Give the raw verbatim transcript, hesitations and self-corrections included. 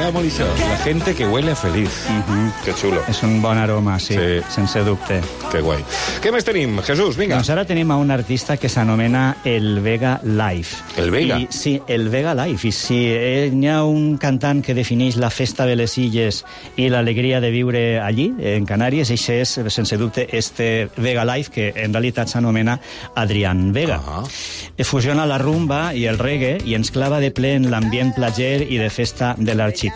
m'agrada molt això. La gente que huele feliz. Uh-huh. Que xulo. És un bon aroma, sí, Sí. sense dubte. Que guai. Què més tenim, Jesús? Vinga. Doncs ara tenim a un artista que s'anomena el Vega Life. El Vega? I, sí, el Vega Life. I si eh, hi ha un cantant que defineix la festa de les illes i l'alegria de viure allí, en Canàries, això és, sense dubte, este Vega Life, que en realitat s'anomena Adrián Vega. Ah. Fusiona la rumba i el reggae i ens clava de ple en l'ambient platger i de festa de l'Arxit.